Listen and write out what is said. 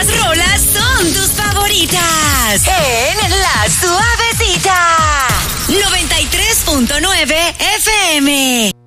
estas rolas son tus favoritas. En La Suavecita. 93.9 FM.